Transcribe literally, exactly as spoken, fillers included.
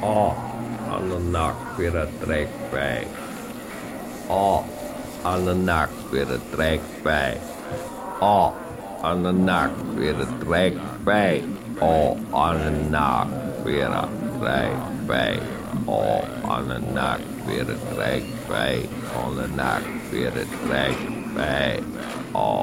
A aan de nak weer een trekpij. A aan de nak weer een trekpij. A aan de nak weer een trekpij. A aan de nak weer een trekpij. A aan de nak weer een trekpij. Aan de nak weer een trekpij. A